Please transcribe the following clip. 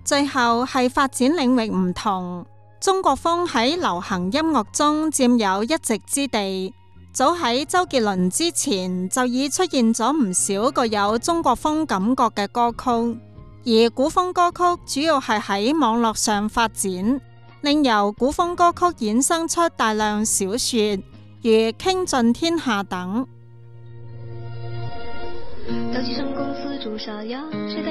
最後係發展領域唔同，中國風喺流行音樂中佔有一席之地。早喺周杰倫之前就已出現咗唔少具有中國風感覺嘅歌曲，而古風歌曲主要係喺網絡上發展，令由古風歌曲衍生出大量小說，如《傾盡天下》等。